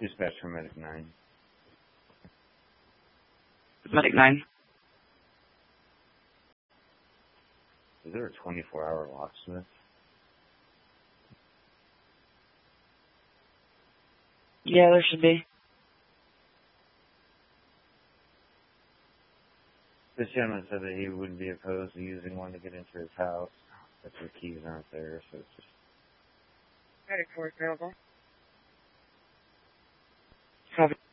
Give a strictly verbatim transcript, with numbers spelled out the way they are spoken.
Dispatch for Medic nine. Medic nine. Is there a twenty-four hour locksmith? Yeah, there should be. This gentleman said that he wouldn't be opposed to using one to get into his house, but the keys aren't there, so it's just... Medic four available. Copy.